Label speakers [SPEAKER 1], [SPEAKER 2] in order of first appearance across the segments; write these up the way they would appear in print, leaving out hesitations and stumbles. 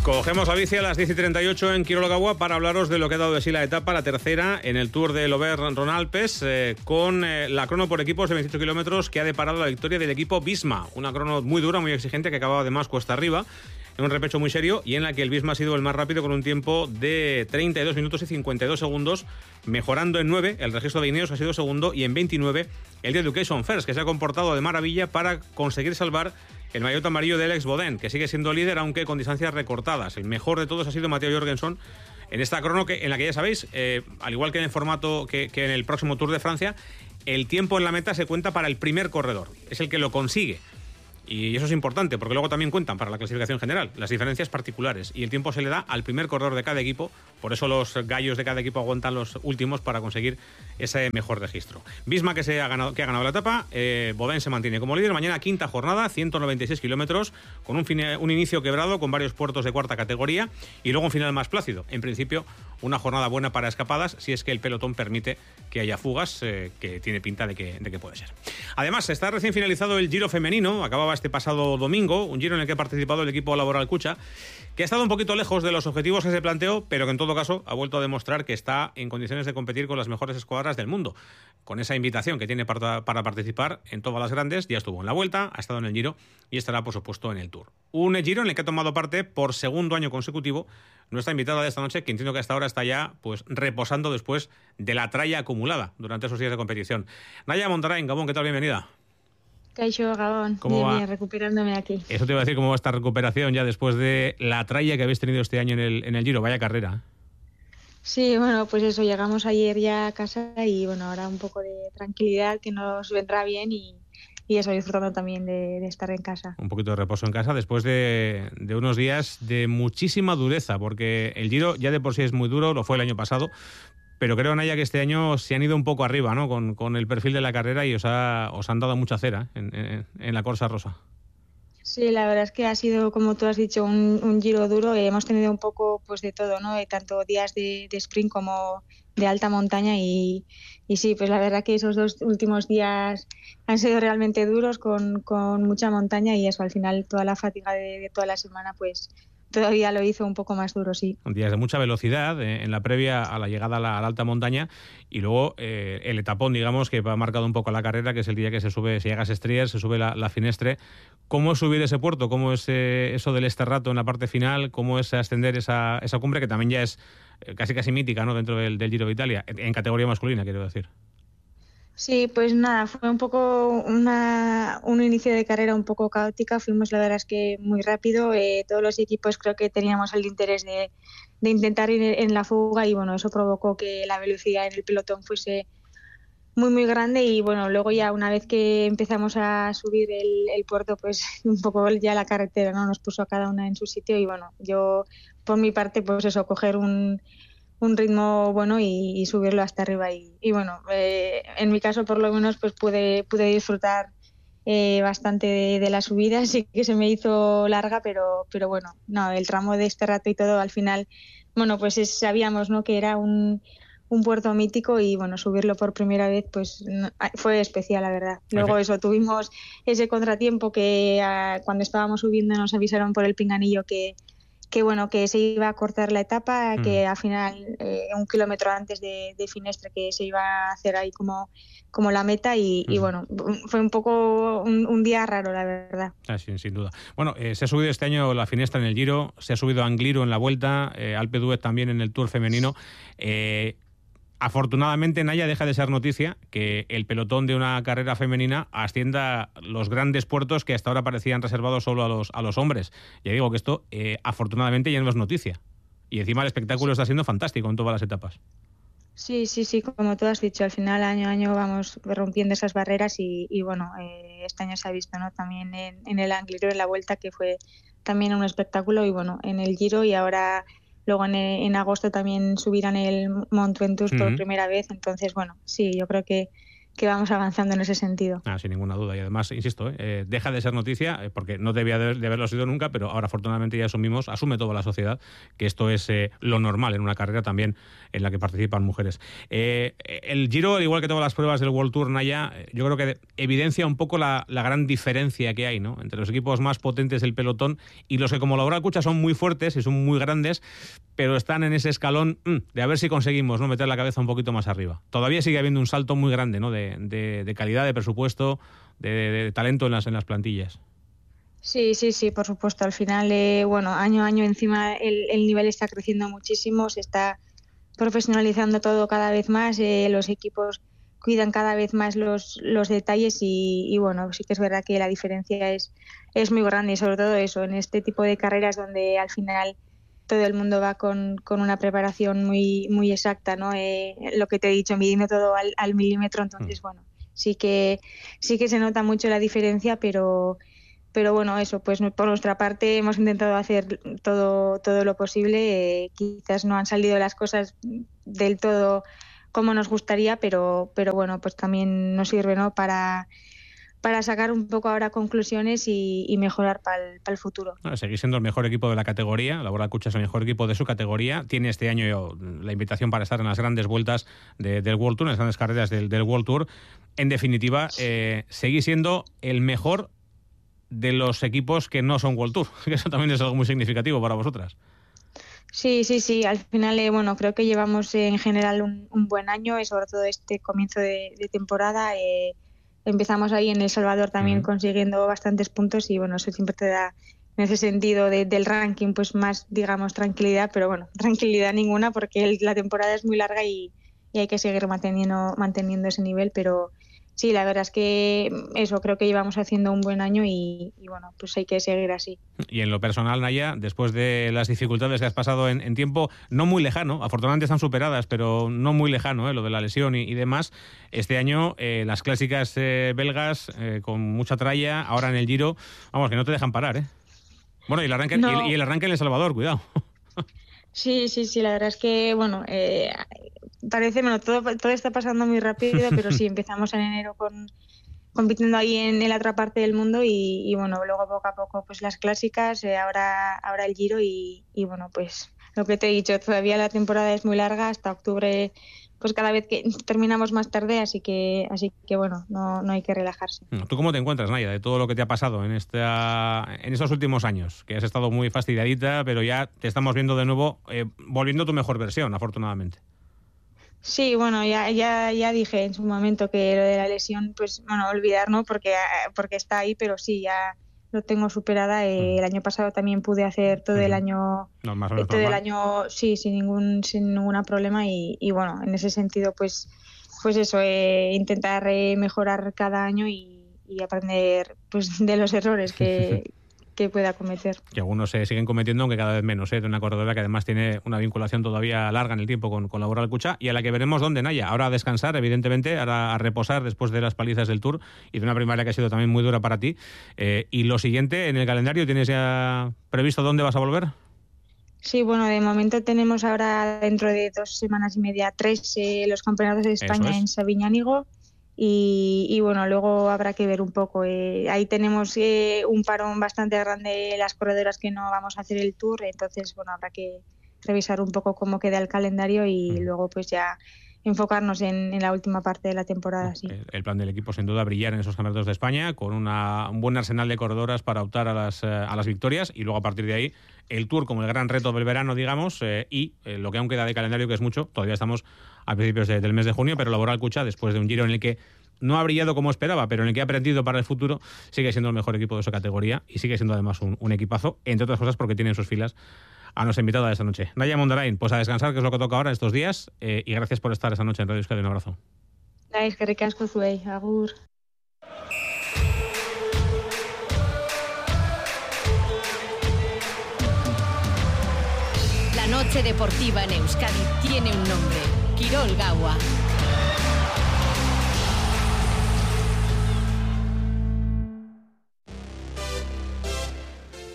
[SPEAKER 1] Cogemos la bici a las 10:38 en Quiroga para hablaros de lo que ha dado de sí la etapa, la tercera en el Tour de l'Auvergne-Rhône-Alpes, con la crono por equipos de 28 kilómetros que ha deparado la victoria del equipo Visma. Una crono muy dura, muy exigente, que acababa además cuesta arriba, en un repecho muy serio, y en la que el Visma ha sido el más rápido con un tiempo de 32 minutos y 52 segundos, mejorando en 9 el registro de Ineos, que ha sido segundo, y en 29 el de Education First, que se ha comportado de maravilla para conseguir salvar el maillot amarillo de Alex Bodin, que sigue siendo líder, aunque con distancias recortadas. El mejor de todos ha sido Matteo Jorgenson en esta crono, en la que ya sabéis, al igual que en el formato que en el próximo Tour de Francia, el tiempo en la meta se cuenta para el primer corredor, es el que lo consigue. Y eso es importante, porque luego también cuentan para la clasificación general las diferencias particulares, y el tiempo se le da al primer corredor de cada equipo. Por eso los gallos de cada equipo aguantan los últimos para conseguir ese mejor registro. Visma que ha ganado la etapa, Bodin se mantiene como líder. Mañana quinta jornada, 196 kilómetros, con un inicio quebrado, con varios puertos de cuarta categoría, y luego un final más plácido. En principio, una jornada buena para escapadas, si es que el pelotón permite que haya fugas, que tiene pinta de que puede ser. Además, está recién finalizado el Giro femenino, acababa este pasado domingo, un Giro en el que ha participado el equipo Laboral Cucha, que ha estado un poquito lejos de los objetivos que se planteó, pero que en todo caso ha vuelto a demostrar que está en condiciones de competir con las mejores escuadras del mundo. Con esa invitación que tiene para participar en todas las grandes, ya estuvo en la Vuelta, ha estado en el Giro y estará, por supuesto, en el Tour. Un Giro en el que ha tomado parte por segundo año consecutivo nuestra invitada de esta noche, que entiendo que hasta ahora está ya reposando después de la tralla acumulada durante esos días de competición. Naya Montarain, Gabón, ¿qué tal? Bienvenida.
[SPEAKER 2] Caixo, Gabón, bien, recuperándome aquí.
[SPEAKER 1] Eso te iba a decir, ¿cómo va esta recuperación ya después de la tralla que habéis tenido este año en el Giro? Vaya carrera.
[SPEAKER 2] Sí, bueno, pues eso, llegamos ayer ya a casa y bueno, ahora un poco de tranquilidad que nos vendrá bien y eso, disfrutando también de estar en casa.
[SPEAKER 1] Un poquito de reposo en casa después de unos días de muchísima dureza, porque el Giro ya de por sí es muy duro, lo fue el año pasado, pero creo, Naya, que este año se han ido un poco arriba, ¿no? Con el perfil de la carrera, y os han dado mucha cera en la Corsa Rosa.
[SPEAKER 2] Sí, la verdad es que ha sido, como tú has dicho, un Giro duro. Hemos tenido un poco pues de todo, ¿no? Tanto días de sprint como de alta montaña y sí, pues la verdad que esos dos últimos días han sido realmente duros con mucha montaña, y eso, al final toda la fatiga de toda la semana pues todavía lo hizo un poco más duro, sí.
[SPEAKER 1] Días de mucha velocidad en la previa a la llegada a la alta montaña, y luego el etapón, digamos, que ha marcado un poco la carrera, que es el día que se llega a Sestriers, se sube la Finestre. ¿Cómo es subir ese puerto? ¿Cómo es eso del Esterrato en la parte final? ¿Cómo es ascender esa cumbre, que también ya es casi mítica, ¿no?, dentro del Giro de Italia, en categoría masculina, quiero decir?
[SPEAKER 2] Sí, pues nada, fue un poco un inicio de carrera un poco caótica. Fuimos, la verdad es que muy rápido. Todos los equipos creo que teníamos el interés de intentar ir en la fuga, y bueno, eso provocó que la velocidad en el pelotón fuese muy muy grande, y bueno, luego ya una vez que empezamos a subir el puerto, pues un poco ya la carretera, ¿no?, nos puso a cada una en su sitio, y bueno, yo por mi parte pues eso, coger un ritmo bueno y subirlo hasta arriba, y bueno, en mi caso por lo menos pues pude disfrutar bastante de la subida. Sí que se me hizo larga, pero bueno, no, el tramo de este rato y todo, al final, bueno, pues sabíamos, ¿no?, que era un puerto mítico, y bueno, subirlo por primera vez pues fue especial, la verdad. Luego eso, tuvimos ese contratiempo que cuando estábamos subiendo nos avisaron por el pinganillo que bueno, que se iba a cortar la etapa, que al final 1 kilómetro antes de Finestre, que se iba a hacer ahí como la meta, y bueno, fue un poco un día raro, la verdad.
[SPEAKER 1] Sí, sin duda. Bueno, se ha subido este año la Finestre en el Giro, se ha subido Angliru en la Vuelta, Alpe d'Huez también en el Tour femenino. Afortunadamente, Naya, deja de ser noticia que el pelotón de una carrera femenina ascienda los grandes puertos que hasta ahora parecían reservados solo a los hombres. Ya digo que esto, afortunadamente, ya no es noticia. Y encima el espectáculo está siendo fantástico en todas las etapas.
[SPEAKER 2] Sí, como tú has dicho, al final año a año vamos rompiendo esas barreras, y bueno, este año se ha visto, ¿no?, también en el Angliru, en la Vuelta, que fue también un espectáculo, y bueno, en el Giro, y ahora luego en agosto también subirán el Mont Ventoux por primera vez. Entonces, bueno, sí, yo creo que vamos avanzando en ese sentido.
[SPEAKER 1] Sin ninguna duda. Y además, insisto, deja de ser noticia, porque no debía de haberlo sido nunca, pero ahora afortunadamente ya asume toda la sociedad que esto es lo normal en una carrera también en la que participan mujeres. El Giro, al igual que todas las pruebas del World Tour, Naya, yo creo que evidencia un poco la gran diferencia que hay, ¿no?, entre los equipos más potentes del pelotón y los que, como Laboral Cucha, son muy fuertes y son muy grandes, pero están en ese escalón de a ver si conseguimos, ¿no?, meter la cabeza un poquito más arriba. Todavía sigue habiendo un salto muy grande, ¿no?, de calidad, de presupuesto, de talento en las plantillas.
[SPEAKER 2] Sí, por supuesto. Al final, año a año encima el nivel está creciendo muchísimo, se está profesionalizando todo cada vez más, los equipos cuidan cada vez más los detalles y bueno, sí que es verdad que la diferencia es muy grande, y sobre todo eso, en este tipo de carreras donde al final todo el mundo va con una preparación muy, muy exacta, ¿no? Lo que te he dicho, midiendo todo al milímetro, entonces bueno, sí que se nota mucho la diferencia, pero bueno, eso, pues por nuestra parte hemos intentado hacer todo lo posible. Quizás no han salido las cosas del todo como nos gustaría, pero bueno, pues también nos sirve, ¿no?, para sacar un poco ahora conclusiones y mejorar para el futuro.
[SPEAKER 1] Seguís siendo el mejor equipo de la categoría. Laboral Cucha es el mejor equipo de su categoría. Tiene este año la invitación para estar en las grandes vueltas del World Tour, en las grandes carreras del World Tour. En definitiva, seguís siendo el mejor de los equipos que no son World Tour, que eso también es algo muy significativo para vosotras.
[SPEAKER 2] Sí, al final, creo que llevamos en general un buen año, y sobre todo este comienzo de temporada. Empezamos ahí en El Salvador también consiguiendo bastantes puntos, y bueno, eso siempre te da, en ese sentido del ranking, pues más, digamos, tranquilidad, pero bueno, tranquilidad ninguna, porque la temporada es muy larga y hay que seguir manteniendo ese nivel, pero sí, la verdad es que eso, creo que llevamos haciendo un buen año y bueno, pues hay que seguir así.
[SPEAKER 1] Y en lo personal, Naya, después de las dificultades que has pasado en tiempo no muy lejano, afortunadamente están superadas, pero no muy lejano, lo de la lesión y demás, este año las clásicas belgas con mucha tralla, ahora en el Giro, vamos, que no te dejan parar, ¿eh? Bueno, y el arranque, y el arranque en El Salvador, cuidado.
[SPEAKER 2] Sí, la verdad es que, bueno, parece, bueno, todo está pasando muy rápido, pero sí, empezamos en enero compitiendo ahí en la otra parte del mundo y bueno, luego poco a poco pues las clásicas, ahora el Giro y bueno, pues lo que te he dicho, todavía la temporada es muy larga, hasta octubre pues cada vez que terminamos más tarde, así que bueno, no hay que relajarse.
[SPEAKER 1] ¿Tú cómo te encuentras, Naya, de todo lo que te ha pasado en estos últimos años? Que has estado muy fastidiadita, pero ya te estamos viendo de nuevo volviendo a tu mejor versión, afortunadamente. Sí,
[SPEAKER 2] bueno, ya dije en su momento que lo de la lesión, pues bueno, olvidar, ¿no? Porque está ahí, pero sí, ya lo tengo superada. El año pasado también pude hacer todo el año, sí, sin ningún problema y bueno, en ese sentido, pues eso, intentar mejorar cada año y aprender pues de los errores que pueda cometer.
[SPEAKER 1] Que algunos se siguen cometiendo, aunque cada vez menos, de una corredora que además tiene una vinculación todavía larga en el tiempo con Laboral Cucha, y a la que veremos dónde, Naya. Ahora a descansar, evidentemente, ahora a reposar después de las palizas del Tour y de una primaria que ha sido también muy dura para ti. Y lo siguiente, en el calendario, ¿tienes ya previsto dónde vas a volver?
[SPEAKER 2] Sí, bueno, de momento tenemos ahora, dentro de 2 semanas y media, 3 los campeonatos de España en Sabiñánigo. Y bueno, luego habrá que ver un poco. Ahí tenemos un parón bastante grande, las corredoras que no vamos a hacer el Tour, entonces bueno, habrá que revisar un poco cómo queda el calendario y luego pues ya enfocarnos en la última parte de la temporada. Sí.
[SPEAKER 1] El plan del equipo, sin duda, brillar en esos campeonatos de España con un buen arsenal de corredoras para optar a las victorias, y luego a partir de ahí el Tour como el gran reto del verano, digamos, y lo que aún queda de calendario, que es mucho. Todavía estamos a principios del mes de junio, pero Laboral Cucha, después de un Giro en el que no ha brillado como esperaba, pero en el que ha aprendido para el futuro, sigue siendo el mejor equipo de su categoría y sigue siendo además un equipazo, entre otras cosas porque tiene en sus filas a nuestra invitada de esta noche, Naya Mondarain. Pues a descansar, que es lo que toca ahora estos días, y gracias por estar esta noche en Radio Euskadi. Un abrazo.
[SPEAKER 2] Eskerrik asko zuei, agur.
[SPEAKER 3] La noche deportiva en Euskadi tiene un nombre: Kirol Gaua.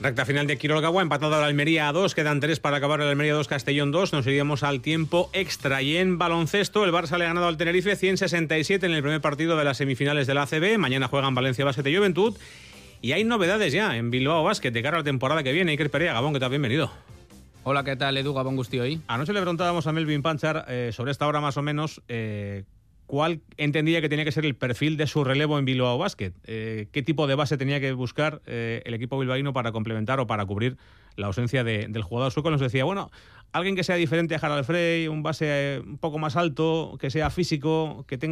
[SPEAKER 1] Recta final de Quiroga, empatado la Almería a 2, quedan 3 para acabar el Almería 2, Castellón 2, nos iríamos al tiempo extra. Y en baloncesto, el Barça le ha ganado al Tenerife 167 en el primer partido de las semifinales de la ACB. Mañana juegan Valencia Basket y Juventud. Y hay novedades ya en Bilbao Basket de cara a la temporada que viene. Iker Perea, Gabón, ¿qué tal? Bienvenido.
[SPEAKER 4] Hola, ¿qué tal, Edu? Gabón Gusti hoy.
[SPEAKER 1] Anoche le preguntábamos a Melvin Panchar sobre esta hora más o menos cuál entendía que tenía que ser el perfil de su relevo en Bilbao Basket, qué tipo de base tenía que buscar el equipo bilbaíno para complementar o para cubrir la ausencia del jugador sueco. Nos decía, bueno, alguien que sea diferente a Harald Frey, un base un poco más alto, que sea físico, que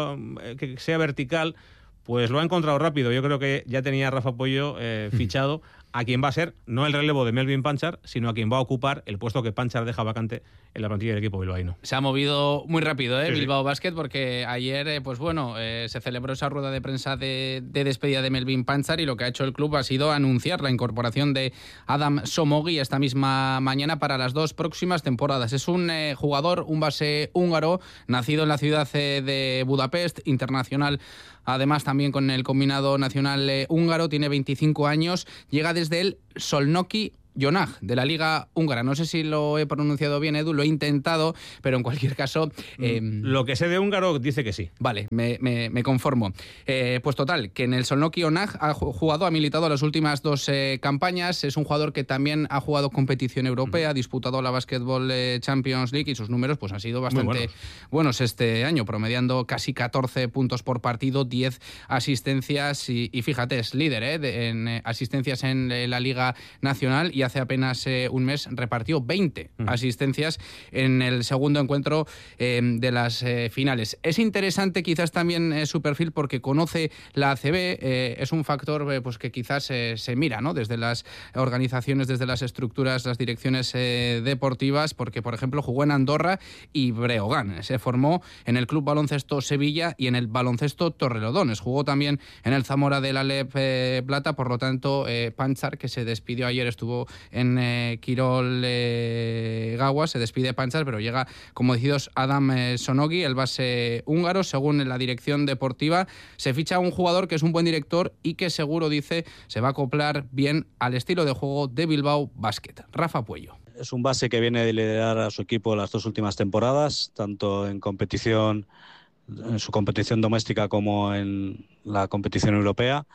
[SPEAKER 1] sea vertical. Pues lo ha encontrado rápido. Yo creo que ya tenía Rafa Puello fichado a quien va a ser, no el relevo de Melvin Panchar, sino a quien va a ocupar el puesto que Panchar deja vacante en la plantilla del equipo bilbaíno.
[SPEAKER 4] Se ha movido muy rápido,
[SPEAKER 1] sí,
[SPEAKER 4] Bilbao Basket, porque ayer, se celebró esa rueda de prensa de despedida de Melvin Panchar, y lo que ha hecho el club ha sido anunciar la incorporación de Adam Somogi esta misma mañana para las 2 próximas temporadas. Es un jugador, un base húngaro, nacido en la ciudad de Budapest, internacional además también con el combinado nacional húngaro, tiene 25 años, llega desde el Szolnoki Jonag, de la Liga Húngara. No sé si lo he pronunciado bien, Edu, lo he intentado, pero en cualquier caso...
[SPEAKER 1] lo que sé de húngaro dice que sí.
[SPEAKER 4] Vale, me conformo. Pues total, que en el Szolnoki Jonag ha militado las últimas 2 campañas, es un jugador que también ha jugado competición europea, ha disputado la Basketball Champions League, y sus números pues han sido bastante buenos este año, promediando casi 14 puntos por partido, 10 asistencias, y fíjate, es líder en asistencias en la Liga Nacional, y hace apenas un mes repartió 20 asistencias en el segundo encuentro de las finales. Es interesante quizás también su perfil porque conoce la ACB, es un factor pues que quizás se mira, ¿no?, desde las organizaciones, desde las estructuras, las direcciones deportivas, porque por ejemplo jugó en Andorra y Breogán, se formó en el Club Baloncesto Sevilla y en el Baloncesto Torrelodones, jugó también en el Zamora del Alep Plata. Por lo tanto, Panchar, que se despidió ayer, estuvo en Quirol Gawa, se despide Panchar, pero llega, como decidos, Adam Somogi, el base húngaro. Según la dirección deportiva, se ficha un jugador que es un buen director y que seguro, dice, se va a acoplar bien al estilo de juego de Bilbao Basket. Rafa Puello.
[SPEAKER 5] Es un base que viene de liderar a su equipo las 2 últimas temporadas, tanto en su competición doméstica como en la competición europea.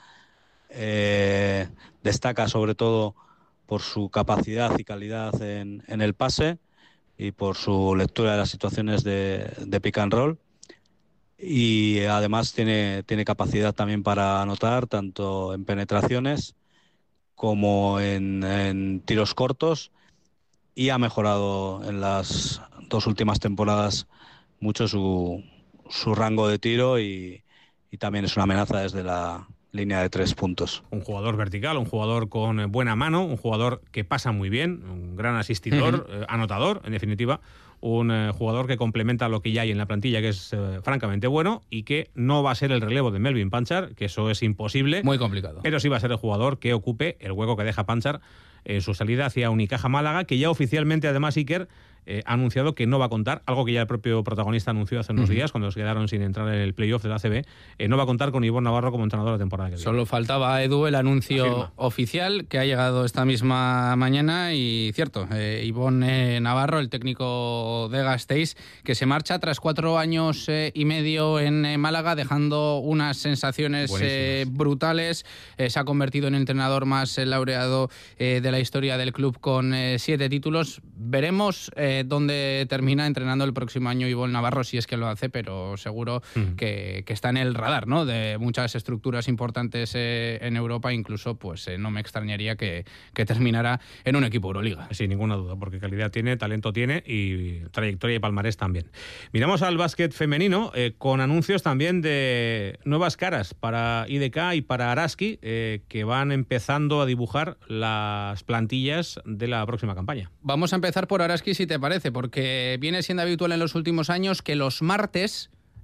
[SPEAKER 5] Destaca sobre todo por su capacidad y calidad en el pase y por su lectura de las situaciones de pick and roll, y además tiene capacidad también para anotar tanto en penetraciones como en tiros cortos, y ha mejorado en las 2 últimas temporadas mucho su rango de tiro, y también es una amenaza desde la línea de 3 puntos.
[SPEAKER 1] Un jugador vertical, un jugador con buena mano, un jugador que pasa muy bien, un gran asistidor, anotador, en definitiva, un jugador que complementa lo que ya hay en la plantilla, que es francamente bueno, y que no va a ser el relevo de Melvin Panchar, que eso es imposible.
[SPEAKER 4] Muy complicado.
[SPEAKER 1] Pero sí va a ser el jugador que ocupe el hueco que deja Panchar en su salida hacia Unicaja Málaga, que ya oficialmente, además, Iker ha anunciado que no va a contar, algo que ya el propio protagonista anunció hace unos días, cuando se quedaron sin entrar en el playoff de la ACB, no va a contar con Ivonne Navarro como entrenador la temporada que viene.
[SPEAKER 4] Solo faltaba, Edu, el anuncio oficial que ha llegado esta misma mañana, y cierto, Ivonne Navarro, el técnico de Gasteiz, que se marcha tras 4 años y medio en Málaga, dejando unas sensaciones brutales. Se ha convertido en el entrenador más laureado de la historia del club, con 7 títulos. Veremos dónde termina entrenando el próximo año Ivonne Navarro, si es que lo hace, pero seguro que está en el radar, ¿no?, de muchas estructuras importantes en Europa. Incluso pues no me extrañaría que terminara en un equipo Euroliga.
[SPEAKER 1] Sin ninguna duda, porque calidad tiene, talento tiene, y trayectoria y palmarés también. Miramos al básquet femenino, con anuncios también de nuevas caras para IDK y para Araski, que van empezando a dibujar las plantillas de la próxima campaña.
[SPEAKER 4] Vamos a empezar por Araski, si te parece, porque viene siendo habitual en los últimos años que los martes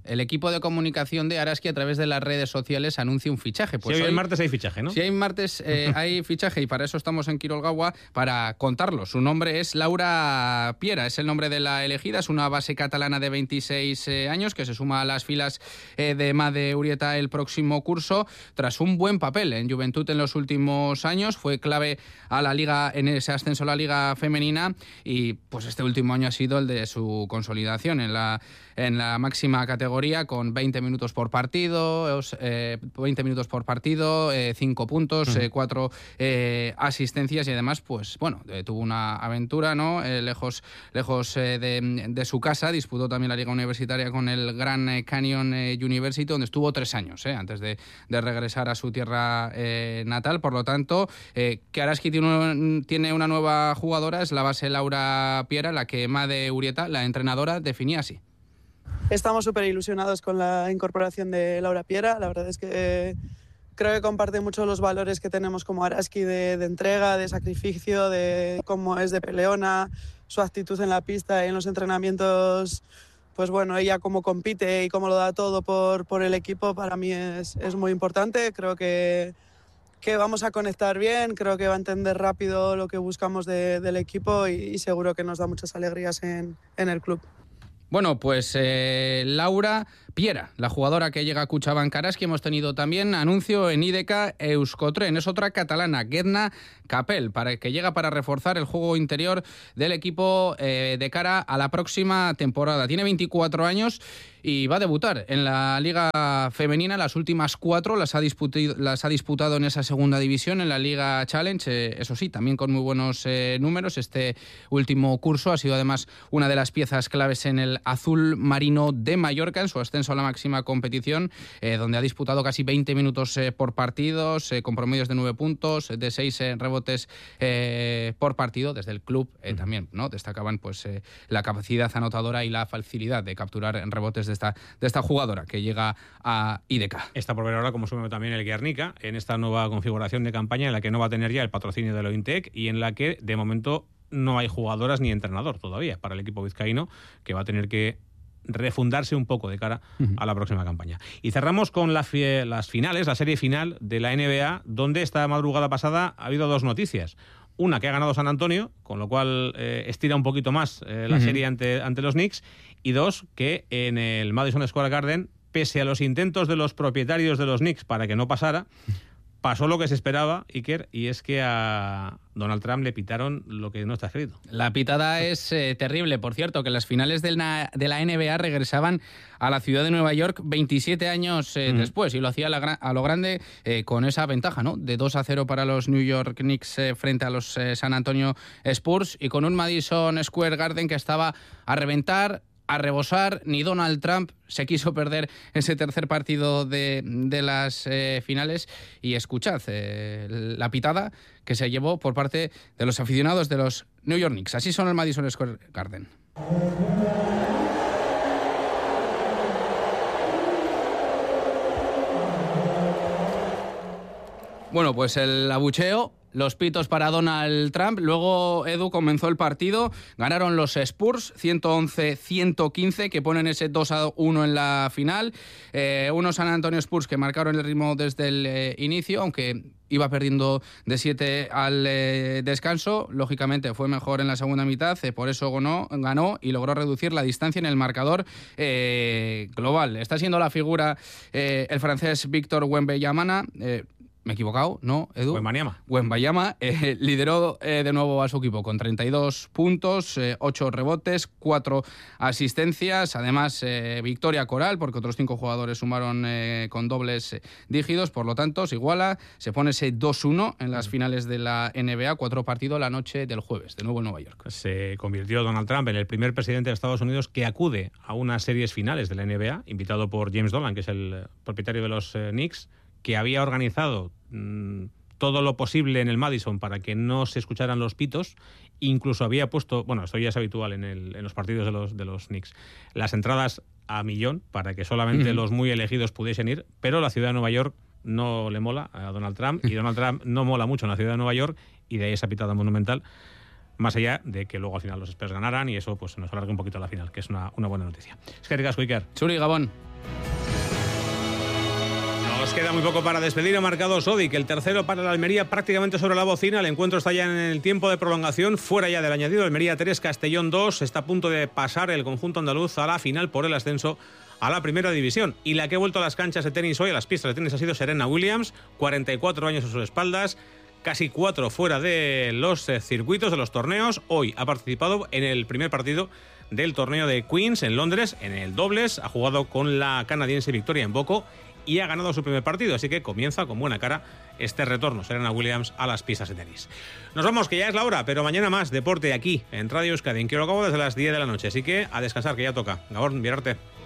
[SPEAKER 4] el equipo de comunicación de Araski a través de las redes sociales anuncia un fichaje.
[SPEAKER 1] Pues si hoy martes hay fichaje, ¿no?
[SPEAKER 4] Si hay martes hay fichaje y para eso estamos en Quirolgaua para contarlo. Su nombre es Laura Piera, es el nombre de la elegida, es una base catalana de 26 años que se suma a las filas de Made Urieta el próximo curso tras un buen papel en Juventud en los últimos años. Fue clave a la liga en ese ascenso a la liga femenina y pues este último año ha sido el de su consolidación en la máxima categoría con 20 minutos por partido, 5 puntos, 4 asistencias y además pues bueno, tuvo una aventura, ¿no? Lejos de su casa, disputó también la liga universitaria con el Grand Canyon University, donde estuvo 3 años antes de regresar a su tierra natal. Por lo tanto, que Araski tiene una nueva jugadora, es la base Laura Piera, la que Made Urieta, la entrenadora, definía así.
[SPEAKER 6] Estamos súper ilusionados con la incorporación de Laura Piera. La verdad es que creo que comparte mucho los valores que tenemos como Araski de entrega, de sacrificio, de cómo es de peleona, su actitud en la pista y en los entrenamientos. Pues bueno, ella cómo compite y cómo lo da todo por el equipo, para mí es muy importante. Creo que vamos a conectar bien, creo que va a entender rápido lo que buscamos del equipo y seguro que nos da muchas alegrías en el club.
[SPEAKER 4] Bueno, pues Laura Piera, la jugadora que llega a Kutxabank Araski, hemos tenido también anuncio en IDK Euskotren, es otra catalana, Gedna Capel, que llega para reforzar el juego interior del equipo de cara a la próxima temporada. Tiene 24 años y va a debutar en la Liga Femenina. Las últimas 4 las ha disputado en esa segunda división, en la Liga Challenge, eso sí, también con muy buenos números. Este último curso ha sido además una de las piezas claves en el Azul Marino de Mallorca, en su ascenso a la máxima competición, donde ha disputado casi 20 minutos por partidos, con promedios de 9 puntos, de 6 rebotes por partido. Desde el club también, ¿no? Destacaban pues la capacidad anotadora y la facilidad de capturar rebotes de esta jugadora que llega a IDK.
[SPEAKER 1] Está por ver ahora cómo sube también el Guernica en esta nueva configuración de campaña en la que no va a tener ya el patrocinio de Lointec y en la que de momento no hay jugadoras ni entrenador todavía para el equipo vizcaíno, que va a tener que refundarse un poco de cara a la próxima campaña. Y cerramos con las finales, la serie final de la NBA, donde esta madrugada pasada ha habido 2 noticias. Una, que ha ganado San Antonio, con lo cual estira un poquito más la serie ante los Knicks. Y 2, que en el Madison Square Garden, pese a los intentos de los propietarios de los Knicks para que no pasara, pasó lo que se esperaba, Iker, y es que a Donald Trump le pitaron lo que no está escrito.
[SPEAKER 4] La pitada es terrible. Por cierto, que las finales de la NBA regresaban a la ciudad de Nueva York 27 años después, y lo hacía a lo grande con esa ventaja, ¿no? De 2-0 para los New York Knicks frente a los San Antonio Spurs, y con un Madison Square Garden que estaba a reventar, a rebosar. Ni Donald Trump se quiso perder ese tercer partido de las finales. Y escuchad la pitada que se llevó por parte de los aficionados de los New York Knicks. Así son el Madison Square Garden. Bueno, pues el abucheo, los pitos para Donald Trump. Luego, Edu, comenzó el partido. Ganaron los Spurs 111-115, que ponen ese 2-1 en la final. Unos San Antonio Spurs que marcaron el ritmo desde el inicio, aunque iba perdiendo de 7 al descanso. Lógicamente fue mejor en la segunda mitad, por eso ganó y logró reducir la distancia en el marcador global. Está siendo la figura el francés Victor Wembanyama. Me he equivocado, ¿no, Edu? Wembanyama lideró de nuevo a su equipo con 32 puntos, 8 rebotes, 4 asistencias. Además, victoria coral, porque otros 5 jugadores sumaron con dobles dígitos. Por lo tanto, se iguala, se pone ese 2-1 en las finales de la NBA, 4 partidos la noche del jueves, de nuevo en Nueva York.
[SPEAKER 1] Se convirtió Donald Trump en el primer presidente de Estados Unidos que acude a unas series finales de la NBA, invitado por James Dolan, que es el propietario de los Knicks, que había organizado todo lo posible en el Madison para que no se escucharan los pitos. Incluso había puesto, bueno, esto ya es habitual en los partidos de los Knicks, las entradas a millón para que solamente los muy elegidos pudiesen ir, pero la ciudad de Nueva York no le mola a Donald Trump y Donald Trump no mola mucho en la ciudad de Nueva York, y de ahí esa pitada monumental más allá de que luego al final los Spurs ganaran y eso pues nos alarga un poquito la final, que es una buena noticia. Eskerrik asko, Iker.
[SPEAKER 4] Zuri, Gabón.
[SPEAKER 1] Nos queda muy poco para despedir. Ha marcado Sodic, el tercero para la Almería, prácticamente sobre la bocina. El encuentro está ya en el tiempo de prolongación, fuera ya del añadido. Almería 3, Castellón 2. Está a punto de pasar el conjunto andaluz a la final por el ascenso a la primera división. Y la que ha vuelto a las canchas de tenis hoy, a las pistas de tenis, ha sido Serena Williams, 44 años a sus espaldas, casi 4 fuera de los circuitos, de los torneos. Hoy ha participado en el primer partido del torneo de Queens en Londres, en el dobles. Ha jugado con la canadiense Victoria Mboko y ha ganado su primer partido, así que comienza con buena cara este retorno, Serena Williams, a las pistas de tenis. Nos vamos, que ya es la hora, pero mañana más deporte aquí en Radio Euskadi, en Quiero Cabo, desde las 10 de la noche, así que a descansar, que ya toca. Gabón, mirarte.